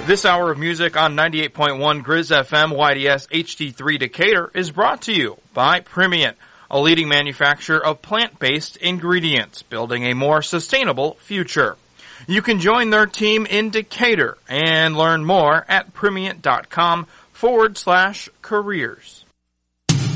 This hour of music on 98.1 Grizz FM YDS HD3 Decatur is brought to you by Primient, a leading manufacturer of plant-based ingredients, building a more sustainable future. You can join their team in Decatur and learn more at Primient.com/careers.